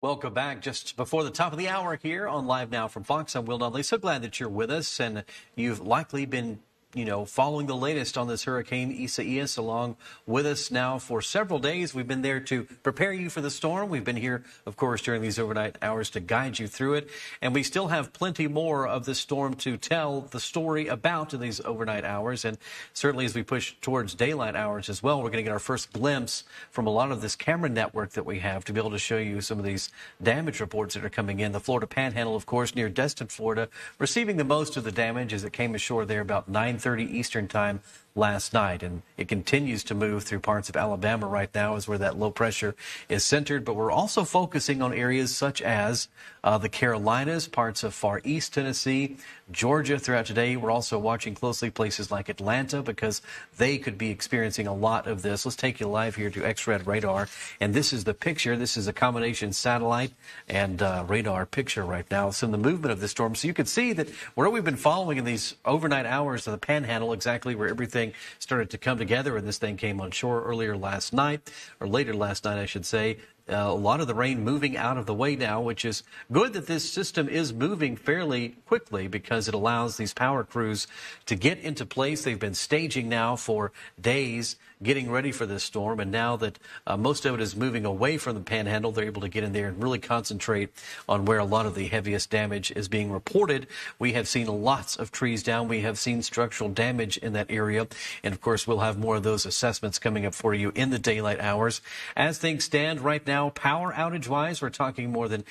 Welcome back. Just before the top of the hour here on Live Now from Fox, I'm Will Dudley. So glad that you're with us, and you've likely been following the latest on this Hurricane Isaias along with us now for several days. We've been there to prepare you for the storm. We've been here, of course, during these overnight hours to guide you through it. And we still have plenty more of this storm to tell the story about in these overnight hours. And certainly as we push towards daylight hours as well, we're going to get our first glimpse from a lot of this camera network that we have to be able to show you some of these damage reports that are coming in. The Florida Panhandle, of course, near Destin, Florida, receiving the most of the damage as it came ashore there about 9:30 Eastern time last night, and it continues to move through parts of Alabama right now is where that low pressure is centered. But we're also focusing on areas such as the Carolinas, parts of far east Tennessee, Georgia throughout today. We're also watching closely places like Atlanta because they could be experiencing a lot of this. Let's take you live here to X-Red Radar, and this is the picture. This is a combination satellite and radar picture right now. So in the movement of the storm, so you can see that where we've been following in these overnight hours of the Panhandle, exactly where everything started to come together, and this thing came on shore earlier last night, or later last night, I should say. A lot of the rain moving out of the way now, which is good that this system is moving fairly quickly because it allows these power crews to get into place. They've been staging now for days, getting ready for this storm. And now that most of it is moving away from the Panhandle, they're able to get in there and really concentrate on where a lot of the heaviest damage is being reported. We have seen lots of trees down. We have seen structural damage in that area. And, of course, we'll have more of those assessments coming up for you in the daylight hours. As things stand right now, power outage-wise, we're talking more than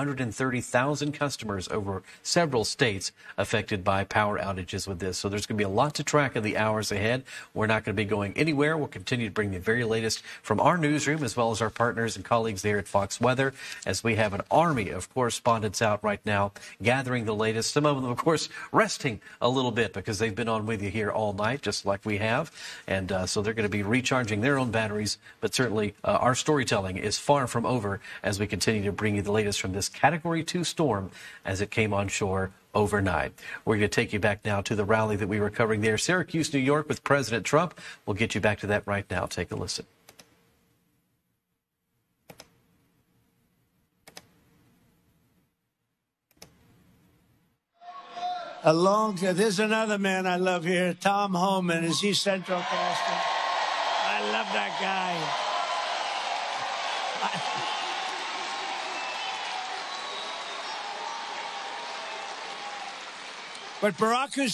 830,000 customers over several states affected by power outages with this. So there's going to be a lot to track in the hours ahead. We're not going to be going anywhere. We'll continue to bring the very latest from our newsroom as well as our partners and colleagues there at Fox Weather, as we have an army of correspondents out right now gathering the latest. Some of them, of course, resting a little bit because they've been on with you here all night, just like we have. And so they're going to be recharging their own batteries. But certainly our storytelling is far from over as we continue to bring you the latest from this Category 2 storm as it came on shore overnight. We're going to take you back now to the rally that we were covering there, Syracuse, New York, with President Trump. We'll get you back to that right now. Take a listen. There's another man I love here, Tom Homan. Is he Central Casting? I love that guy. But Barack Hussein